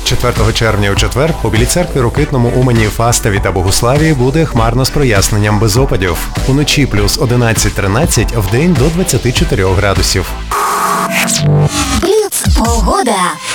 4 червня у четвер у Білій церкві, Рокитному, Умані, Фастові та Богуславії буде хмарно з проясненням без опадів. Уночі плюс 11-13, вдень до 24 градусів. Бліц погода.